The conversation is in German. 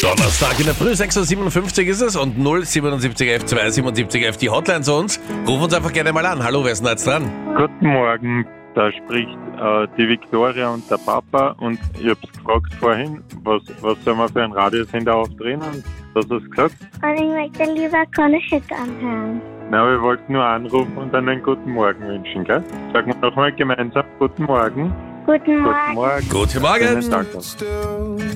Donnerstag in der Früh, 6.57 Uhr ist es und 07711 27711 die Hotline zu uns. Ruf uns einfach gerne mal an. Hallo, wer ist denn jetzt dran? Guten Morgen, da spricht die Viktoria und der Papa und ich hab's gefragt vorhin, was soll man für einen Radiosender aufdrehen und was hast du gesagt? Und ich möchte lieber keine Hit anhören. Na, wir wollten nur anrufen und dann einen guten Morgen wünschen, gell? Sagen wir nochmal gemeinsam Guten Morgen. Guten Morgen. Guten Morgen. Guten Morgen. Schönen Tag noch.